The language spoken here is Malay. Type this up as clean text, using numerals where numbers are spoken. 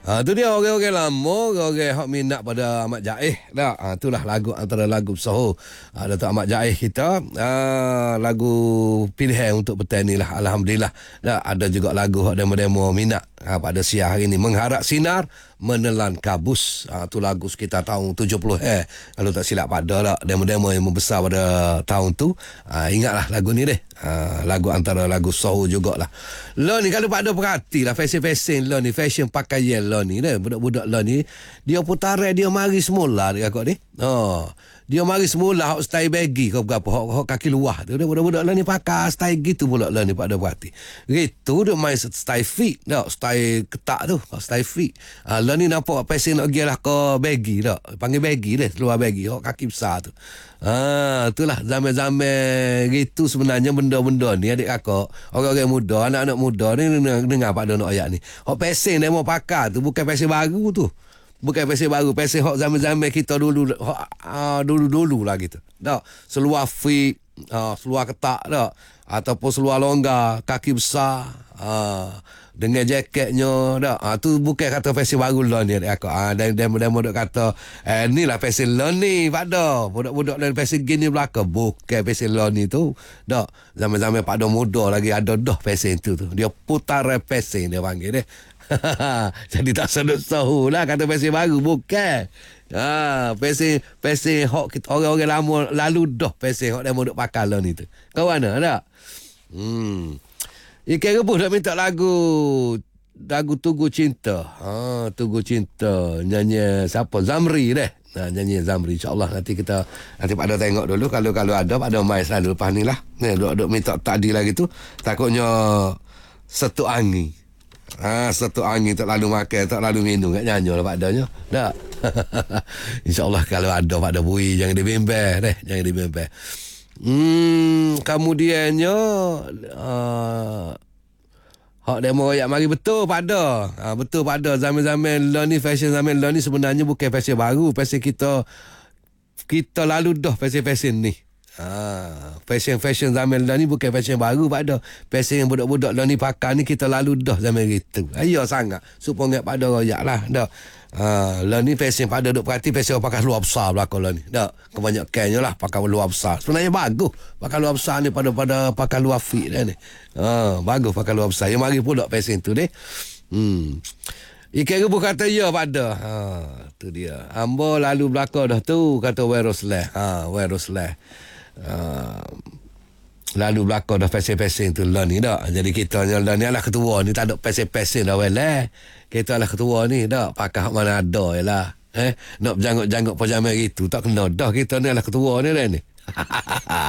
Tu dia orang-orang lama, orang-orang hak minat pada Ahmad Jaih dah. Itulah lagu antara lagu Soho Datuk Ahmad Jaih kita. Lagu pilihan untuk petang ni lah, alhamdulillah. Dah ada juga lagu hak demo-demo minat pada siang hari ni, Mengharap Sinar Menelan Kabus. Tu lagu sekitar tahun 70 kalau tak silap pada lah demo-demo yang membesar pada tahun tu. Ingatlah lagu ni deh. Lagu antara lagu Soho jugalah. Lo ni kalau pada perhati lah fashion lo ni, fashion pakaian lo ni deh, budak-budak lo ni dia putaran dia mari semula dia kau ni. Dia mari semula hak style baggy kau berapa hak kaki luar tu. Budak-budak lo ni pakai style gitu pula lo ni pada perhati. Gitu dia main style fit dah, style ketak tu, style fit. Lo ni nampak fashion nak gilah ke baggy dah. Panggil baggy deh, luar baggy hak kaki besar tu. Itulah zaman-zaman gitu sebenarnya benda-benda ni adik kakak, orang-orang muda, anak-anak muda ni dengar pada nak ayat ni. Hak fashion dia mau pakai tu bukan fashion baru tu. Bukan fashion baru, fashion hak zaman-zaman kita dulu, dulu-dulu lah gitu. Dak, seluar fit, seluar ketak dak, ataupun seluar longgar, kaki besar, dengan jaketnya dak. Tu bukan kata fashion baru lah ni aku. Dan demo-demo dok kata ni lah fashion lah ni pada budak-budak dan fashion gini belaka, bukan fashion lah ni tu. Dak, zaman-zaman pada muda lagi ada dah fashion tu. Dia putar fashion dia panggil dia. Jadi tak sedut Soho lah kata fashion baru, bukan. Fashion hok kita orang-orang lama lalu dah fashion hok dia mau duk pakai lah ni tu. Kau mana tak? Ikan Rebus dah minta lagu Tugu Cinta. Tugu Cinta nyanyi siapa? Zamri deh. Nyanyi Zamri, insyaAllah nanti pada tengok dulu kalau ada pada mai selalu lepas ni lah. Duk minta tadi lagi tu. Takutnya satu angin. Satu angin tak lalu makan, tak lalu minum kat nyanyi lah padanya. Tak. InsyaAllah kalau ada pada bui jangan dibimbang deh, jangan dibimbang. Kemudiannya hak demo royak mari betul pada. Betul pada zaman-zaman lo ni, fashion zaman lo ni sebenarnya bukan fashion baru, fashion kita lalu dah fashion ni. Fashion zaman dah ni bukan fashion baru pada. Fashion yang budak-budak dah ni pakai ni kita lalu dah zaman itu. Ayo sangat supaya pada royak lah dah. Lah ni fashion pada duk perhati fashion pakai luar besar belakang lah ni. Dah kebanyakannya lah pakai luar besar. Sebenarnya bagus pakai luar besar ni pada pakai luar fit dah ni. Bagus pakai luar besar. Yang mari pula fashion tu deh. Ikan Rebus kata ya pada. Tu dia. Ambo lalu belakang dah tu kata Weroslah. Weroslah. Lalu belakang dah fashion tu lah ni dah. Jadi kita ni adalah ketua ni, tak ada fashion dah lah. Kita adalah ketua ni dah. Pakai hak mana ada je lah. Nak berjanggut-janggut pajama gitu tak kena dah. Kita ni adalah ketua ni dah ni.